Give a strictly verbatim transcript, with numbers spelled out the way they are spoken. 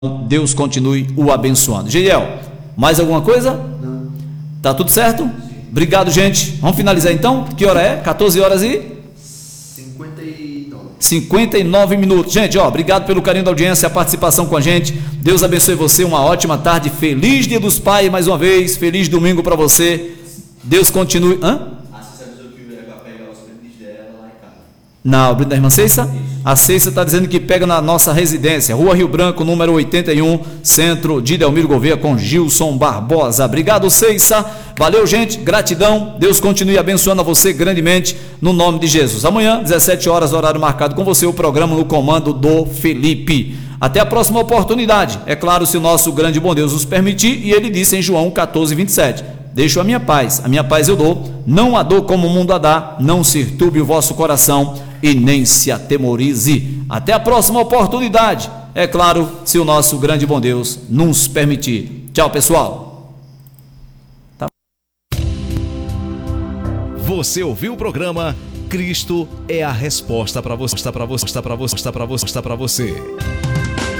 Deus continue o abençoando. Geiel, mais alguma coisa? Não. Tá tudo certo? Sim. Obrigado, gente. Vamos finalizar então? Que hora é? quatorze horas e? cinquenta e nove. cinquenta e nove minutos. Gente, ó, obrigado pelo carinho da audiência, a participação com a gente. Deus abençoe você, uma ótima tarde. Feliz Dia dos Pais mais uma vez. Feliz domingo para você. Deus continue. Hã? Não, da irmã Ceissa? A Ceissa está dizendo que pega na nossa residência, Rua Rio Branco, número oitenta e um, centro de Delmiro Gouveia, com Gilson Barbosa. Obrigado, Ceissa. Valeu, gente. Gratidão. Deus continue abençoando a você grandemente, no nome de Jesus. Amanhã, dezessete horas, horário marcado com você, o programa no comando do Felipe. Até a próxima oportunidade. É claro, se o nosso grande bom Deus nos permitir, e ele disse em João quatorze, vinte e sete, deixo a minha paz, a minha paz eu dou, não a dou como o mundo a dá, não se turbe o vosso coração e nem se atemorize. Até a próxima oportunidade, é claro, se o nosso grande bom Deus nos permitir. Tchau, pessoal. Tá. Você ouviu o programa Cristo é a resposta para você, para você, para você, para você, para você.